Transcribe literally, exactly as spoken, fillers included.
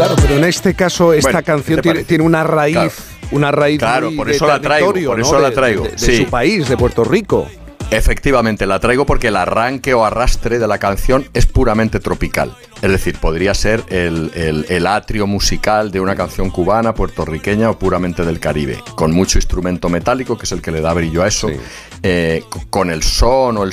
Claro, pero en este caso esta Bueno, canción ¿qué te tiene, parece? tiene una raíz, Claro. una raíz Claro, muy por de eso la traigo, territorio, por ¿no? eso la de- traigo, de, de sí. su país, de Puerto Rico. Efectivamente, la traigo porque el arranque o arrastre de la canción es puramente tropical. Es decir, podría ser el, el, el atrio musical de una canción cubana, puertorriqueña o puramente del Caribe, con mucho instrumento metálico, que es el que le da brillo a eso, Sí. eh, con el son o el